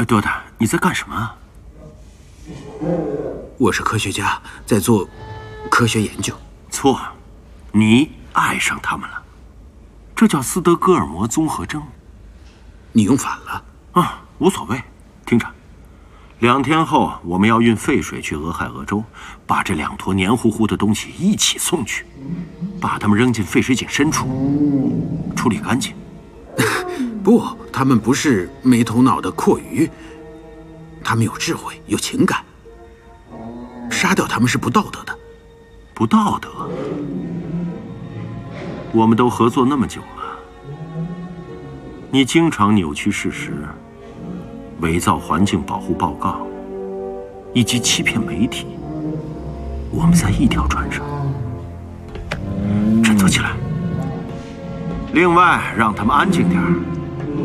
多大，你在干什么啊？ 我是科学家，在做科学研究。 错，你爱上他们了，这叫斯德哥尔摩综合征。 你用反了啊，无所谓。听着，2天后我们要运废水去俄亥俄州，把这2坨黏糊糊的东西一起送去，把它们扔进废水井深处，处理干净。 不，他们不是没头脑的阔鱼，他们有智慧，有情感。杀掉他们是不道德的。 不道德？我们都合作那么久了，你经常扭曲事实，伪造环境保护报告，以及欺骗媒体。我们在一条船上，振作起来。另外，让他们安静点儿。